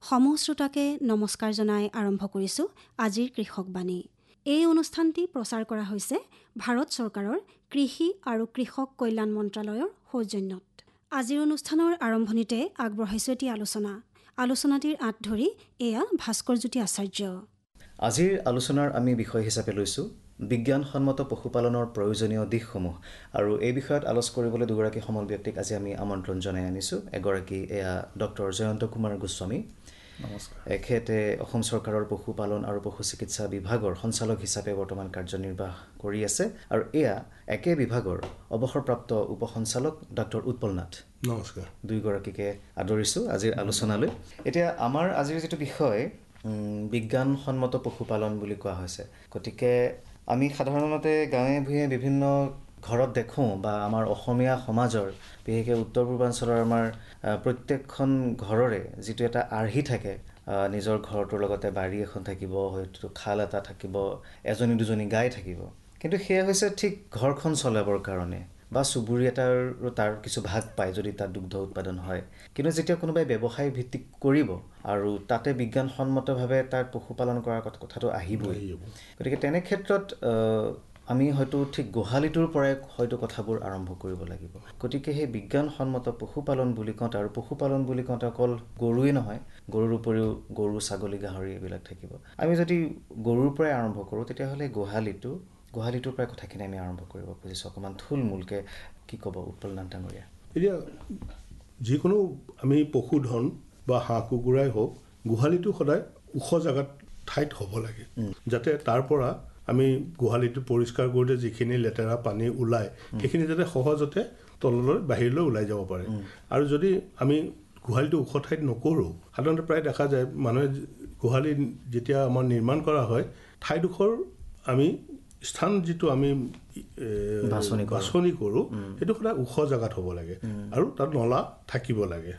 সমূহ শ্ৰোতাকে নমস্কাৰ জনাই আৰম্ভ কৰিছোঁ আজিৰ কৃষকবাণী। এই অনুষ্ঠানটি প্ৰচাৰ কৰা হৈছে ভাৰত চৰকাৰৰ কৃষি আৰু কৃষক কল্যাণ মন্ত্ৰালয়ৰ সৌজন্যত। আজিৰ অনুষ্ঠানৰ আৰম্ভণিতে আগবঢ়াইছোঁ এটি আলোচনাটিৰ আঁত ধৰি এয়া ভাস্কৰজ্যোতি আচাৰ্য। আজিৰ আলোচনাৰ আমি বিষয় হিচাপে লৈছোঁ বিজ্ঞানসন্মত পশুপালনৰ প্ৰয়োজনীয় দিশসমূহ, আৰু এই বিষয়ত আলোচনা কৰিবলৈ দুগৰাকী সমল ব্যক্তিক আজি আমি আমন্ত্ৰণ জনাই আনিছোঁ। এগৰাকী এয়া ডক্টৰ জয়ন্ত কুমাৰ গোস্বামী। নমস্কাৰ। এখেতে অসম চৰকাৰৰ পশুপালন আৰু পশু চিকিৎসা বিভাগৰ সঞ্চালক হিচাপে বৰ্তমান কাৰ্যনিৰ্বাহ কৰি আছে, আৰু এয়া একে বিভাগৰ অৱসৰপ্ৰাপ্ত উপসঞ্চালক ডক্টৰ উৎপল নাথ। নমস্কাৰ। দুয়োগৰাকীকে আদৰিছোঁ আজিৰ আলোচনালৈ। এতিয়া আমাৰ আজিৰ যিটো বিষয় বিজ্ঞানসন্মত পশুপালন বুলি কোৱা হৈছে, গতিকে আমি সাধাৰণতে গাঁৱে ভূঞে বিভিন্ন ঘৰত দেখোঁ বা আমাৰ অসমীয়া সমাজৰ বিশেষকৈ উত্তৰ পূৰ্বাঞ্চলৰ আমাৰ প্ৰত্যেকখন ঘৰৰে যিটো এটা আৰ্হি থাকে, নিজৰ ঘৰটোৰ লগতে বাৰী এখন থাকিব, হয়তো খাল এটা থাকিব, এজনী দুজনী গাই থাকিব, কিন্তু সেয়া হৈছে ঠিক ঘৰখন চলাবৰ কাৰণে বা চুবুৰী এটাৰ তাৰ কিছু ভাগ পায় যদি তাত দুগ্ধ উৎপাদন হয়। কিন্তু যেতিয়া কোনোবাই ব্যৱসায় ভিত্তিক কৰিব আৰু তাতে বিজ্ঞানসন্মতভাৱে তাৰ পশুপালন কৰাৰ কথাটো আহিবই, গতিকে তেনে ক্ষেত্ৰত আমি হয়তো ঠিক গোহালিটোৰ পৰাই হয়তো কথাবোৰ আৰম্ভ কৰিব লাগিব। গতিকে সেই বিজ্ঞানসন্মত পশুপালন বুলি কওঁতে, আৰু পশুপালন বুলি কওঁতে অকল গৰুৱেই নহয়, গৰুৰ উপৰিও গৰু, ছাগলী, গাহৰি এইবিলাক থাকিব। আমি যদি গৰুৰ পৰাই আৰম্ভ কৰোঁ তেতিয়াহ'লে গোহালিটোৰ পৰাই কথাখিনি আমি আৰম্ভ কৰিব খুজিছোঁ। অকণমান থুলমূলকৈ কি ক'ব উৎপল নাথ ডাঙৰীয়া? এতিয়া যিকোনো আমি পশুধন বা হাঁহ কুকুৰাই হওক, গোহালিটো সদায় ওখ জেগাত ঠাইত হ'ব লাগে, যাতে তাৰ পৰা আমি গোহালিটো পৰিষ্কাৰ কৰোঁতে যিখিনি লেতেৰা পানী ওলায় সেইখিনি যাতে সহজতে তললৈ বাহিৰলৈ ওলাই যাব পাৰে। আৰু যদি আমি গোহালিটো ওখ ঠাইত নকৰোঁ, সাধাৰণতে প্ৰায় দেখা যায় মানুহে গোহালি যেতিয়া আমাৰ নিৰ্মাণ কৰা হয়, ঠাইডোখৰ আমি স্থান যিটো আমি বাছনি কৰোঁ সেইটো সদায় ওখ জেগাত হ'ব লাগে, আৰু তাত নলা থাকিব লাগে।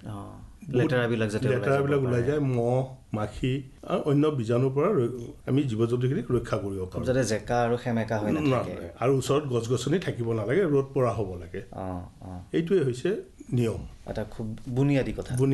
লেতেৰাবিলাক ওলাই যায়, মহ, মাখি আৰু অন্য বীজাণুৰ পৰা আমি জীৱ জন্তুখিনিক ৰক্ষা কৰিব পাৰোঁ, যাতে জেকা আৰু সেমেকা হৈ নাথাকে। আৰু ওচৰত গছ গছনি থাকিব নালাগে, ৰ'দ পৰা হ'ব লাগে। এইটোৱে হৈছে নিয়ম, এটা খুব বুনিয়াদী কথা।